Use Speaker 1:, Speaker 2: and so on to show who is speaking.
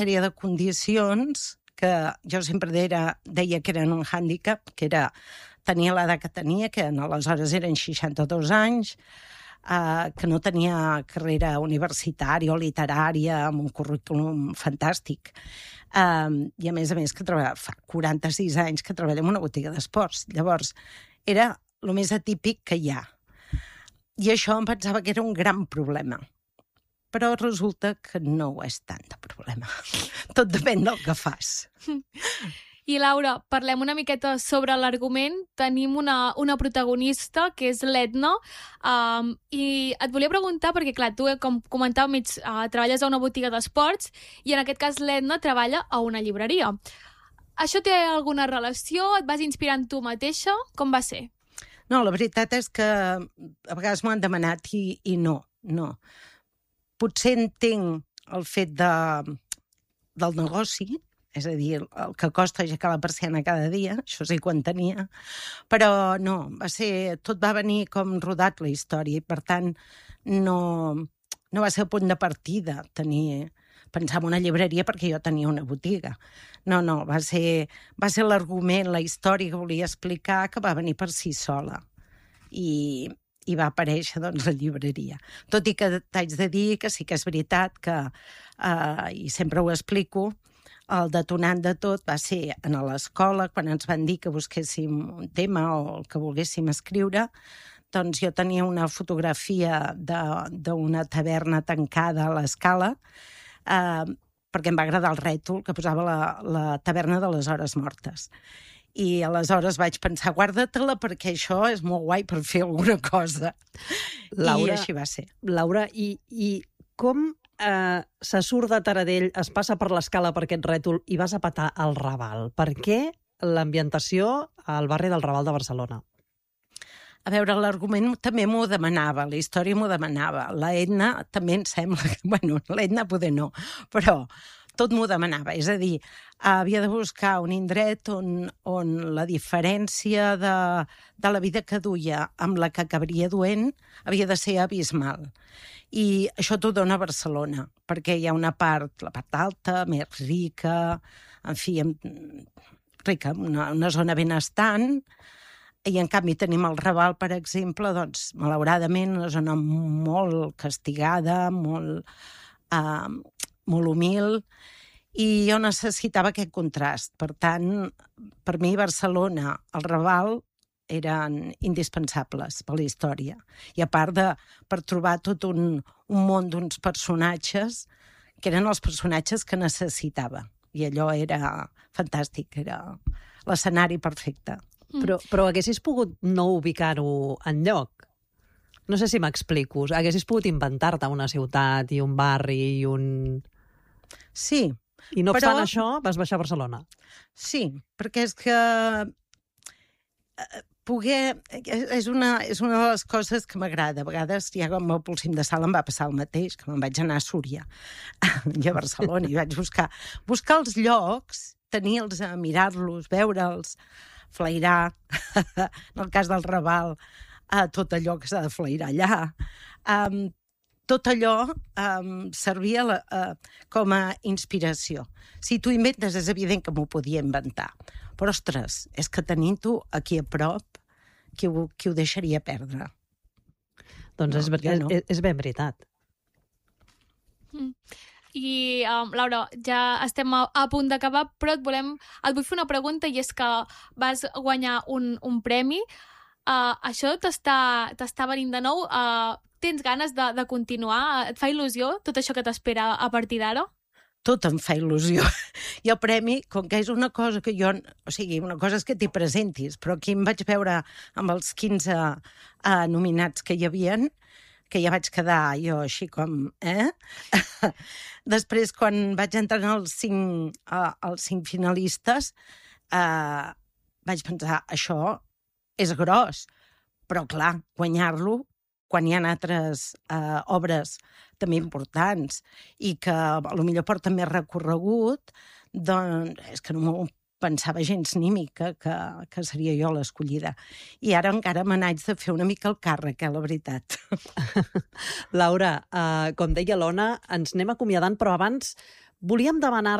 Speaker 1: sèrie de condicions que jo sempre deia que eren un hàndicap, que era tenia l'edat que tenia, que aleshores eren 62 anys, que no tenia carrera universitària o literària, amb un currículum fantàstic. I a més que fa 46 anys que treballa en una botiga d'esports. Llavors, era el més atípic que hi ha. I això em pensava que era un gran problema. Però resulta que no ho és tant de problema. Tot depèn del que fas.
Speaker 2: I, Laura, parlem una miqueta sobre l'argument. Tenim una protagonista, que és l'Edna, i et volia preguntar, perquè, clar, tu, com comentàvem, treballes a una botiga d'esports i, en aquest cas, l'Edna treballa a una llibreria. Això té alguna relació? Et vas inspirant tu mateixa? Com va ser?
Speaker 1: No, la veritat és que a vegades m'ho han demanat i no. Potser entenc el fet del negoci, és a dir, el que costa aixecar la persiana cada dia, això sí que ho entenia, però no, tot va venir com rodat la història i, per tant, no va ser el punt de partida pensar en una llibreria perquè jo tenia una botiga. No, va ser l'argument, la història que volia explicar, que va venir per si sola. I va aparèixer, doncs, la llibreria. Tot i que t'haig de dir que sí que és veritat que, i sempre ho explico, el detonant de tot va ser a l'escola, quan ens van dir que busquéssim un tema o el que volguéssim escriure, doncs jo tenia una fotografia d'una taverna tancada a l'Escala, perquè em va agradar el rètol que posava la taverna de les hores mortes. I aleshores vaig pensar, guarda-te-la perquè això és molt guai per fer alguna cosa.
Speaker 3: Laura,
Speaker 1: I així va ser.
Speaker 3: Laura, i com se surt de Taradell, es passa per l'Escala per aquest rètol i vas a petar al Raval? Per què l'ambientació al barri del Raval de Barcelona?
Speaker 1: A veure, l'argument també m'ho demanava, la història m'ho demanava. La Edna també em sembla que... Bueno, l'Edna poder no, però tot m'ho demanava. És a dir, havia de buscar un indret on la diferència de la vida que duia amb la que acabaria duent havia de ser abismal. I això t'ho dona a Barcelona, perquè hi ha una part, la part alta, més rica, en fi, rica, una zona benestant, i en canvi tenim el Raval, per exemple, doncs, malauradament, una zona molt castigada, molt humil, i jo necessitava aquest contrast. Per tant, per mi Barcelona, el Raval, eren indispensables per la història. I a part per trobar tot un món d'uns personatges que eren els personatges que necessitava. I allò era fantàstic, era l'escenari perfecte.
Speaker 3: Però haguessis pogut no ubicar-ho enlloc? No sé si m'explico. Haguessis pogut inventar-te una ciutat i un barri i un...
Speaker 1: Sí.
Speaker 3: I no obstant això, vas baixar a Barcelona.
Speaker 1: Sí, perquè és que és una de les coses que m'agrada. A vegades, ja amb el Polsim de Sala em va passar el mateix, que me'n vaig anar a Súria i a Barcelona, i vaig buscar els llocs, tenir-los, mirar-los, veure'ls, flairar, en el cas del Raval, tot allò que s'ha de flairar allà. Tot allò servia com a inspiració. Si tu inventes, és evident que m'ho podia inventar. Però, ostres, és que tenint-ho aquí a prop, qui ho deixaria perdre?
Speaker 3: Doncs és ben veritat.
Speaker 2: I, Laura, ja estem a punt d'acabar, però et vull fer una pregunta, i és que vas guanyar un premi. Això t'està venint de nou? Tens ganes de continuar? Et fa il·lusió tot això que t'espera a partir d'ara?
Speaker 1: Tot em fa il·lusió. I el premi, com que és una cosa que jo... O sigui, una cosa és que t'hi presentis, però aquí em vaig veure amb els 15 nominats que hi havien, que ja vaig quedar jo així com... Després, quan vaig entrar en els 5 finalistes, vaig pensar, això és gros, però clar, guanyar-lo quan hi ha altres obres també importants i que potser porten més recorregut, doncs és que no m'ho pensava gens ni mica que seria jo l'escollida. I ara encara me n'haig de fer una mica el càrrec, la veritat.
Speaker 3: Laura, com deia l'Ona, ens anem acomiadant, però abans Volíem demanar